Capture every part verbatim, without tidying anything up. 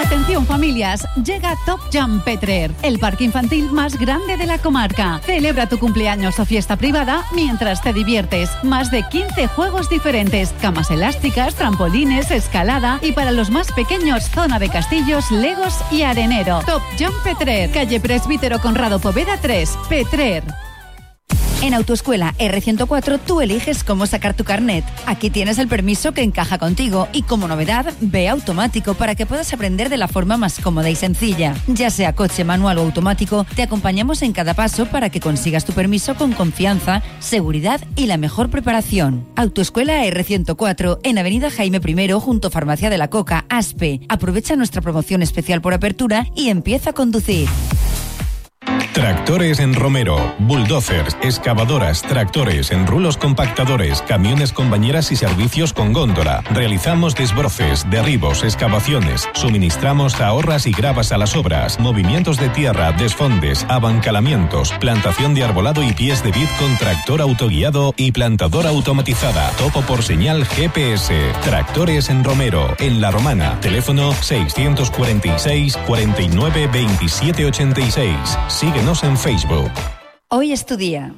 Atención familias, llega Top Jump Petrer, el parque infantil más grande de la comarca. Celebra tu cumpleaños o fiesta privada mientras te diviertes. Más de quince juegos diferentes, camas elásticas, trampolines, escalada y para los más pequeños zona de castillos, legos y arenero. Top Jump Petrer, calle Presbítero Conrado Poveda tres, Petrer. En Autoescuela erre ciento cuatro tú eliges cómo sacar tu carnet. Aquí tienes el permiso que encaja contigo y como novedad, ve automático para que puedas aprender de la forma más cómoda y sencilla. Ya sea coche manual o automático, te acompañamos en cada paso para que consigas tu permiso con confianza, seguridad y la mejor preparación. Autoescuela erre ciento cuatro en Avenida Jaime primero junto a Farmacia de la Coca, Aspe. Aprovecha nuestra promoción especial por apertura y empieza a conducir. Tractores en Romero, bulldozers, excavadoras, tractores, enrulos compactadores, camiones con bañeras y servicios con góndola. Realizamos desbroces, derribos, excavaciones. Suministramos ahorras y gravas a las obras, movimientos de tierra, desfondes, abancalamientos, plantación de arbolado y pies de vid con tractor autoguiado y plantadora automatizada. Topo por señal G P S. Tractores en Romero, en La Romana. Teléfono seiscientos cuarenta y seis, cuarenta y nueve, veintisiete ochenta y seis. Síguenos en Facebook. Hoy es tu día.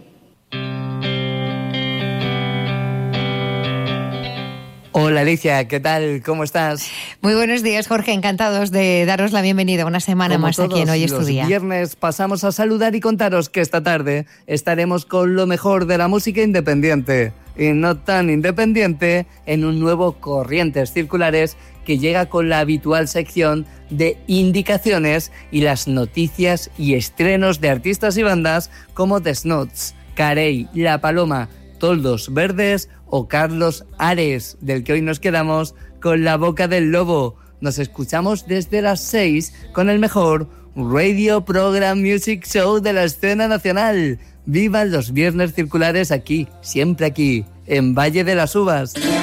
Hola Alicia, ¿qué tal? ¿Cómo estás? Muy buenos días, Jorge. Encantados de daros la bienvenida una semana Como más aquí en Hoy es tu día. Los viernes pasamos a saludar y contaros que esta tarde estaremos con lo mejor de la música independiente y no tan independiente en un nuevo Corrientes Circulares que llega con la habitual sección de indicaciones y las noticias y estrenos de artistas y bandas como The Snots, Carey, La Paloma, Toldos Verdes o Carlos Ares, del que hoy nos quedamos con La Boca del Lobo. Nos escuchamos desde las seis con el mejor Radio Program Music Show de la escena nacional. ¡Vivan los viernes circulares aquí, siempre aquí, en Valle de las Uvas!